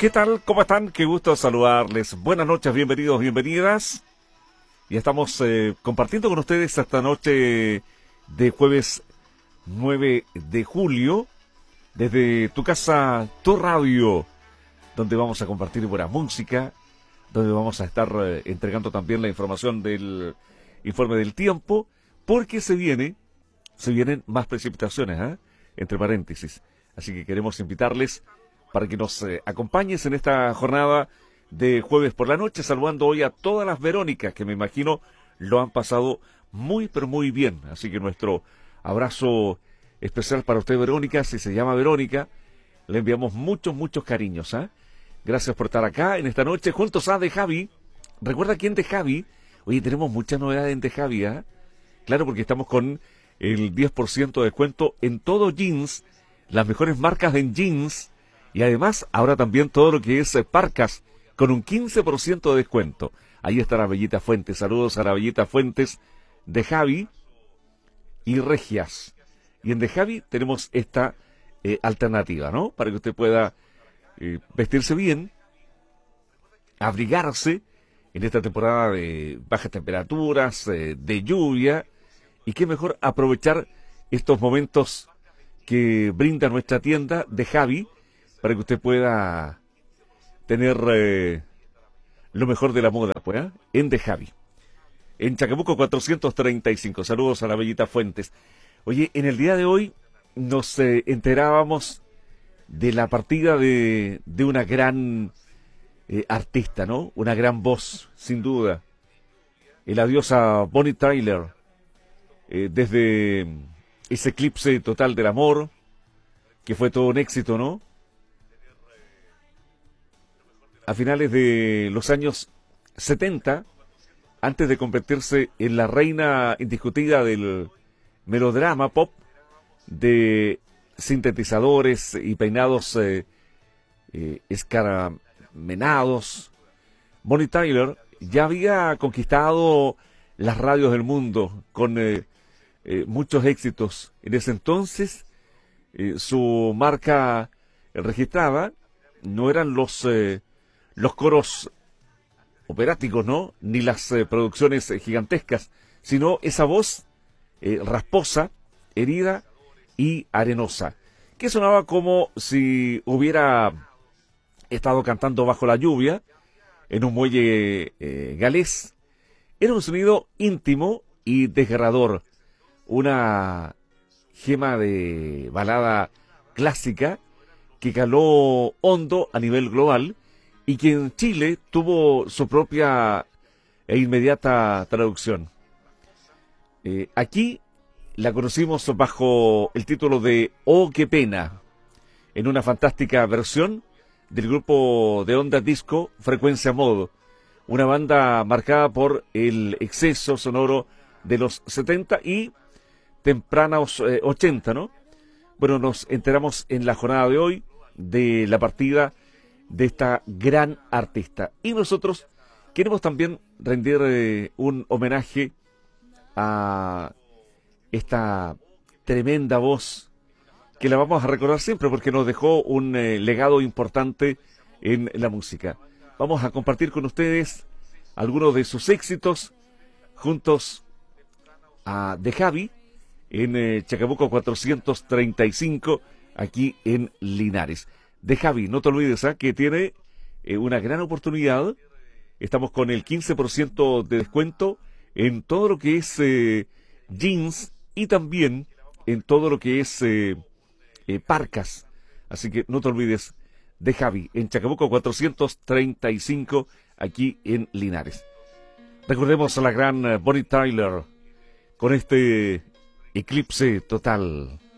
¿Qué tal? ¿Cómo están? Qué gusto saludarles. Buenas noches, bienvenidos, bienvenidas. Y estamos compartiendo con ustedes esta noche de jueves 9 de julio desde tu casa, tu radio, donde vamos a compartir buena música, donde vamos a estar entregando también la información del informe del tiempo, porque se vienen más precipitaciones, entre paréntesis. Así que queremos invitarles para que nos acompañes en esta jornada de jueves por la noche, saludando hoy a todas las Verónicas, que me imagino lo han pasado muy, pero muy bien. Así que nuestro abrazo especial para usted, Verónica. Si se llama Verónica, le enviamos muchos, muchos cariños. Gracias por estar acá en esta noche, juntos a De Javi. Recuerda que en De Javi, oye, tenemos muchas novedades en De Javi, Claro, porque estamos con el 10% de descuento en todo jeans, las mejores marcas en jeans, y además ahora también todo lo que es parcas, con un 15% de descuento. Ahí está la Bellita Fuentes. Saludos a la Bellita Fuentes de Javi y Regias. Y en De Javi tenemos esta alternativa, ¿no? Para que usted pueda vestirse bien, abrigarse en esta temporada de bajas temperaturas, de lluvia. Y qué mejor aprovechar estos momentos que brinda nuestra tienda de Javi, para que usted pueda tener lo mejor de la moda, pues, en De Javi. En Chacabuco 435. Saludos a la Bellita Fuentes. Oye, en el día de hoy nos enterábamos de la partida de una gran artista, ¿no? Una gran voz, sin duda. El adiós a Bonnie Tyler. Desde ese eclipse total del amor, que fue todo un éxito, ¿no? A finales de los años 70, antes de convertirse en la reina indiscutida del melodrama pop, de sintetizadores y peinados escaramenados, Bonnie Tyler ya había conquistado las radios del mundo con muchos éxitos. En ese entonces, su marca registrada no eran los coros operáticos, ¿no? Ni las producciones gigantescas, sino esa voz rasposa, herida y arenosa, que sonaba como si hubiera estado cantando bajo la lluvia en un muelle galés. Era un sonido íntimo y desgarrador, una gema de balada clásica que caló hondo a nivel global y que en Chile tuvo su propia e inmediata traducción. Aquí la conocimos bajo el título de Oh, qué pena, en una fantástica versión del grupo de onda disco Frecuencia Modo, una banda marcada por el exceso sonoro de los 70 y tempranos 80, ¿no? Bueno, nos enteramos en la jornada de hoy de la partida de esta gran artista. Y nosotros queremos también rendir un homenaje a esta tremenda voz, que la vamos a recordar siempre porque nos dejó un legado importante en la música. Vamos a compartir con ustedes algunos de sus éxitos juntos a De Javi en Chacabuco 435, aquí en Linares. De Javi, no te olvides que tiene una gran oportunidad. Estamos con el 15% de descuento en todo lo que es jeans y también en todo lo que es parcas. Así que no te olvides, De Javi, en Chacabuco 435, aquí en Linares. Recordemos a la gran Bonnie Tyler con este eclipse total.